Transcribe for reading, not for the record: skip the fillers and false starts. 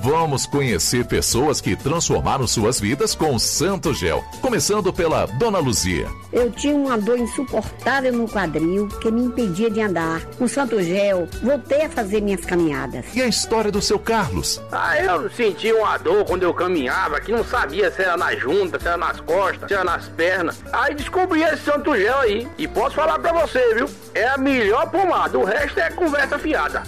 Vamos conhecer pessoas que transformaram suas vidas com o Santo Gel. Começando pela Dona Luzia. Eu tinha uma dor insuportável no quadril que me impedia de andar. Com o Santo Gel, voltei a fazer minhas caminhadas. E a história do seu Carlos? Eu senti uma dor quando eu caminhava, que não sabia se era na junta, se era nas costas, se era nas pernas. Aí descobri esse Santo Gel aí. E posso falar pra você, viu? É a melhor pomada, o resto é conversa fiada.